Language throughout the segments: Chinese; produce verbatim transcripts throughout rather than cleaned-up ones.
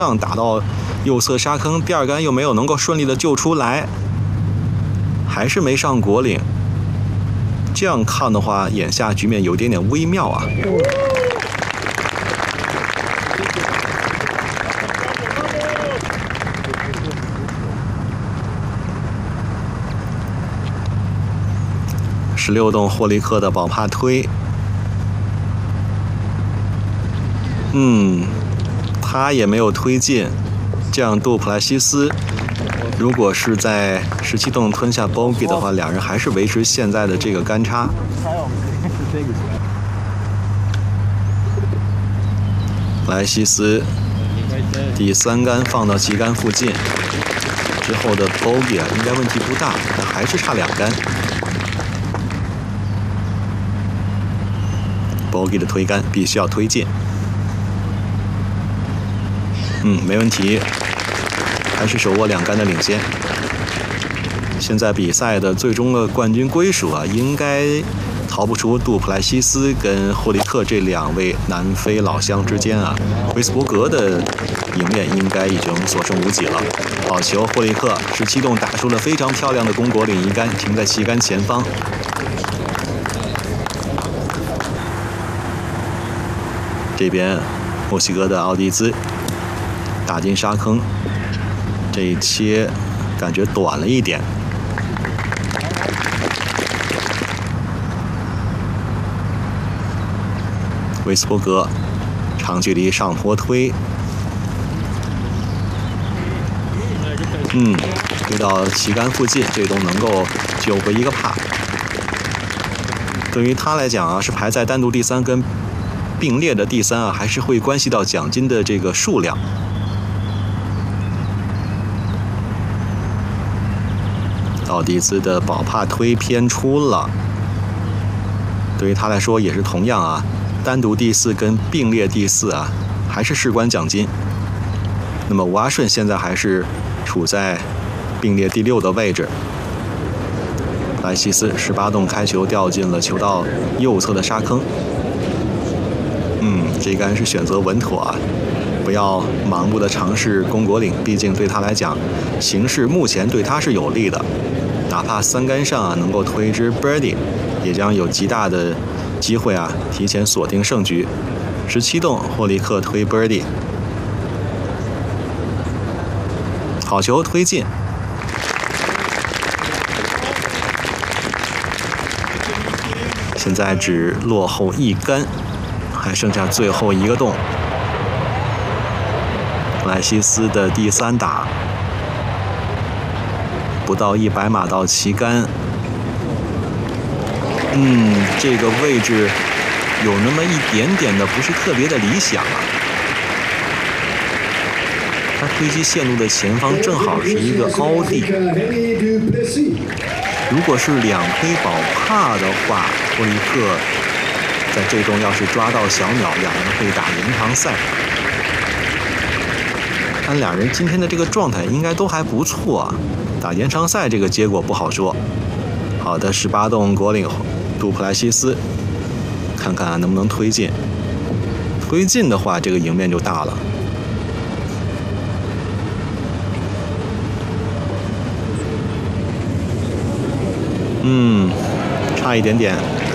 上打到右侧沙坑，第二杆又没有能够顺利的救出来，还是没上果岭。这样看的话，眼下局面有点点微妙啊。十六洞霍利克的宝帕推，嗯，他也没有推进。这样杜普莱西斯如果是在十七洞吞下 bogey 的话，两人还是维持现在的这个杆差。莱西斯第三杆放到旗杆附近之后的 bogey 啊，应该问题不大，但还是差两杆。bogey 的推杆必须要推进，嗯，没问题，还是手握两杆的领先。现在比赛的最终的冠军归属啊，应该逃不出杜普莱西斯跟霍利克这两位南非老乡之间啊。威斯伯格的赢面应该已经所剩无几了。好球，霍利克十七洞打出了非常漂亮的公果岭一杆，停在旗杆前方。这边墨西哥的奥蒂兹打进沙坑，这一切感觉短了一点。威斯伯格长距离上坡推，嗯，推到旗杆附近，最终能够救回一个帕。对于他来讲啊，是排在单独第三跟并列的第三啊，还是会关系到奖金的这个数量。奥蒂兹的宝帕推偏出了，对于他来说也是同样啊，单独第四跟并列第四啊，还是事关奖金。那么吴阿顺现在还是处在并列第六的位置。莱西斯十八洞开球掉进了球道右侧的沙坑。嗯，这杆是选择稳妥啊，不要盲目的尝试攻果岭，毕竟对他来讲，形势目前对他是有利的。哪怕三杆上啊能够推支 birdie， 也将有极大的机会啊提前锁定胜局。十七洞霍利克推 birdie， 好球推进。现在只落后一杆。还剩下最后一个洞，莱西斯的第三打，不到一百码到旗杆，嗯，这个位置有那么一点点的不是特别的理想啊。他推击线路的前方正好是一个凹地，如果是两推宝帕的话，霍利克在这洞要是抓到小鸟，两人会打延长赛。看两人今天的这个状态应该都还不错啊，打延长赛这个结果不好说。好的，十八洞果岭杜普莱西斯，看看能不能推进。推进的话，这个赢面就大了。嗯，差一点点。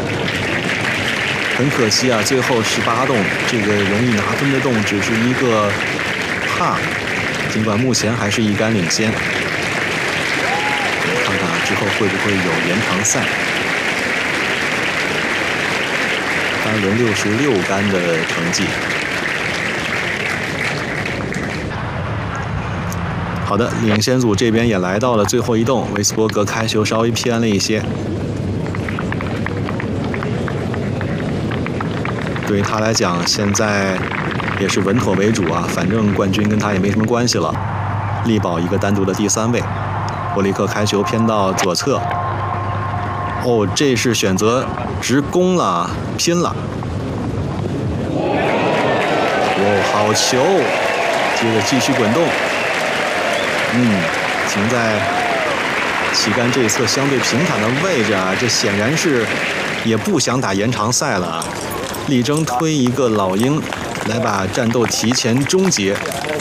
很可惜啊，最后十八洞这个容易拿分的洞只是一个帕，尽管目前还是一杆领先。看看之后会不会有延长赛。单轮六十六杆的成绩。好的，领先组这边也来到了最后一洞，威斯伯格开球稍微偏了一些。对于他来讲，现在也是稳妥为主啊，反正冠军跟他也没什么关系了，力保一个单独的第三位。霍利克开球偏到左侧，哦，这是选择直攻了，拼了。哦，好球，接着继续滚动。嗯，停在旗杆这一侧相对平坦的位置啊，这显然是也不想打延长赛了啊。力争推一个老鹰来把战斗提前终结。